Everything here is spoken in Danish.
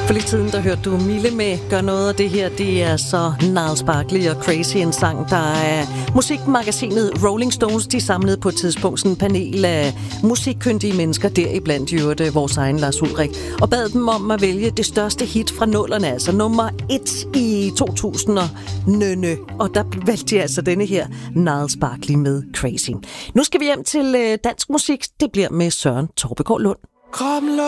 For lidt tiden, der hørte du Mille med Gør noget af det her. Det er så Gnarls Barkley og Crazy, en sang, der er musikmagasinet Rolling Stones. De samlede på et tidspunkt sådan en panel af musikkyndige mennesker, deriblandt jo vores egen Lars Ulrik, og bad dem om at vælge det største hit fra nullerne, altså nummer 1 i 2009. Og der valgte de altså denne her Gnarls Barkley med Crazy. Nu skal vi hjem til dansk musik. Det bliver med Søren Torbegaard Lund.